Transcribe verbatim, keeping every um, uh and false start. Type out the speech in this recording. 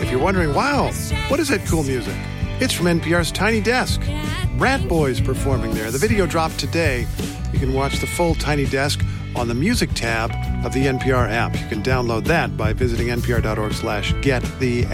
if you're wondering, wow, what is that cool music? It's from N P R's Tiny Desk. Rat Boys performing there. The video dropped today. You can watch the full Tiny Desk on the music tab of the N P R app. You can download that by visiting npr.org slash get the